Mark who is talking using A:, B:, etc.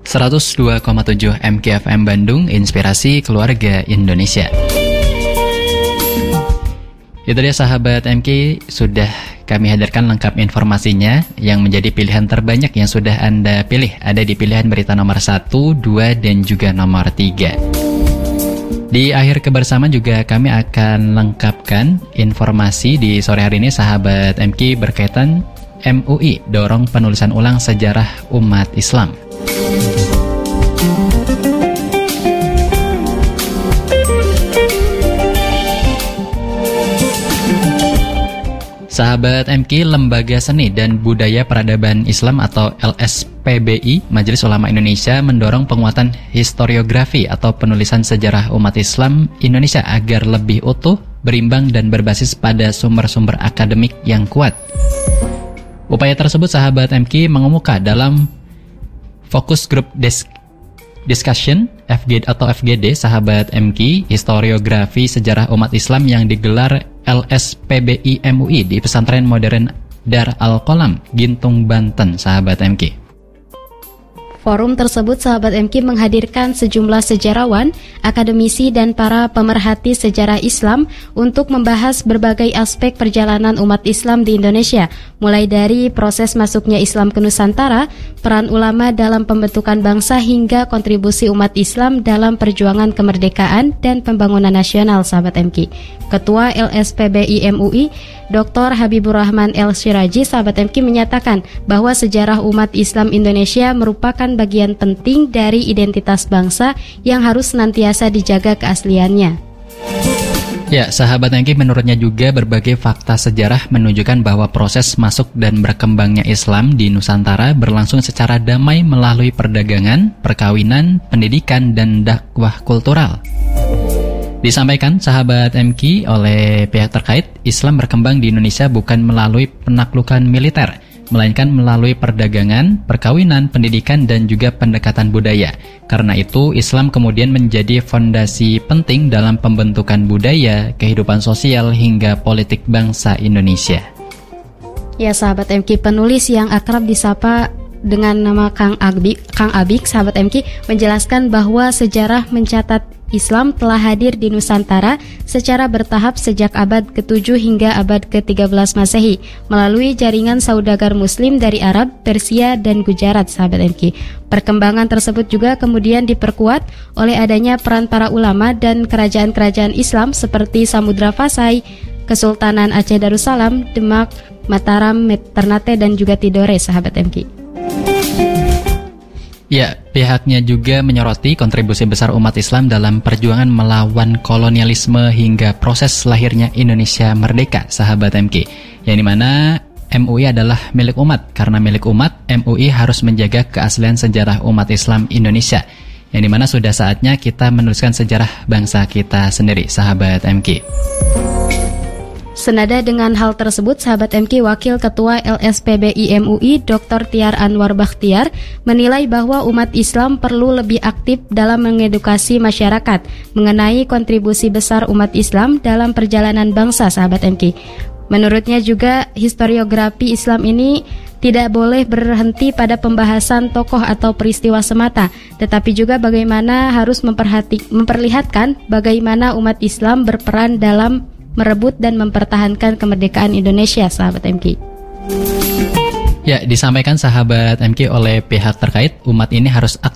A: 102,7 MKFM Bandung, Inspirasi Keluarga Indonesia. Itu dia sahabat MK, sudah kami hadirkan lengkap informasinya yang menjadi pilihan terbanyak yang sudah Anda pilih. Ada di pilihan berita nomor 1, 2, dan juga nomor 3. Di akhir kebersamaan juga kami akan lengkapkan informasi di sore hari ini sahabat MK berkaitan MUI dorong penulisan ulang sejarah umat Islam. Sahabat MK, Lembaga Seni dan Budaya Peradaban Islam atau LSPBI, Majelis Ulama Indonesia, mendorong penguatan historiografi atau penulisan sejarah umat Islam Indonesia agar lebih utuh, berimbang, dan berbasis pada sumber-sumber akademik yang kuat. Upaya tersebut sahabat MK mengemuka dalam Focus Group Discussion FGD sahabat MK, historiografi sejarah umat Islam yang digelar LSPBI MUI di Pesantren Modern Dar Al-Qalam, Gintung, Banten, sahabat MK.
B: Forum tersebut sahabat MK menghadirkan sejumlah sejarawan, akademisi, dan para pemerhati sejarah Islam untuk membahas berbagai aspek perjalanan umat Islam di Indonesia, mulai dari proses masuknya Islam ke Nusantara, peran ulama dalam pembentukan bangsa, hingga kontribusi umat Islam dalam perjuangan kemerdekaan dan pembangunan nasional, sahabat MK. Ketua LSPBI MUI, Dr. Habibur Rahman El-Syiraji, sahabat MK, menyatakan bahwa sejarah umat Islam Indonesia merupakan bagian penting dari identitas bangsa yang harus senantiasa dijaga keasliannya.
A: Ya, sahabat MK, menurutnya juga berbagai fakta sejarah menunjukkan bahwa proses masuk dan berkembangnya Islam di Nusantara berlangsung secara damai melalui perdagangan, perkawinan, pendidikan, dan dakwah kultural. Disampaikan sahabat MK oleh pihak terkait, Islam berkembang di Indonesia bukan melalui penaklukan militer, melainkan melalui perdagangan, perkawinan, pendidikan, dan juga pendekatan budaya. Karena itu, Islam kemudian menjadi fondasi penting dalam pembentukan budaya, kehidupan sosial, hingga politik bangsa Indonesia.
B: Ya sahabat MK, penulis yang akrab disapa dengan nama Kang Abik, sahabat MK, menjelaskan bahwa sejarah mencatat Islam telah hadir di Nusantara secara bertahap sejak abad ke-7 hingga abad ke-13 Masehi melalui jaringan saudagar muslim dari Arab, Persia, dan Gujarat, sahabat MK. Perkembangan tersebut juga kemudian diperkuat oleh adanya peran para ulama dan kerajaan-kerajaan Islam seperti Samudra Pasai, Kesultanan Aceh Darussalam, Demak, Mataram, Ternate, dan juga Tidore, sahabat MK.
A: Ya, pihaknya juga menyoroti kontribusi besar umat Islam dalam perjuangan melawan kolonialisme hingga proses lahirnya Indonesia merdeka, sahabat MK. Yang dimana MUI adalah milik umat. Karena milik umat, MUI harus menjaga keaslian sejarah umat Islam Indonesia. Yang dimana sudah saatnya kita menuliskan sejarah bangsa kita sendiri, sahabat MK.
B: Senada dengan hal tersebut, sahabat MK, Wakil Ketua LSPBI MUI Dr. Tiar Anwar Bakhtiar menilai bahwa umat Islam perlu lebih aktif dalam mengedukasi masyarakat mengenai kontribusi besar umat Islam dalam perjalanan bangsa, sahabat MK. Menurutnya juga historiografi Islam ini tidak boleh berhenti pada pembahasan tokoh atau peristiwa semata, tetapi juga bagaimana harus memperlihatkan bagaimana umat Islam berperan dalam merebut dan mempertahankan kemerdekaan Indonesia, sahabat MK.
A: Ya, disampaikan sahabat MK oleh pihak terkait, umat ini harus